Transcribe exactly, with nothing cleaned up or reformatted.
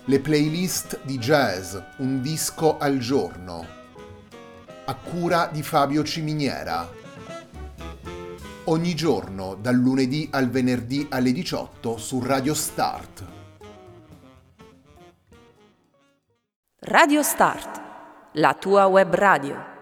Le playlist di jazz, un disco al giorno, a cura di Fabio Ciminiera. Ogni giorno, dal lunedì al venerdì alle diciotto su Radio Start. Radio Start, la tua web radio.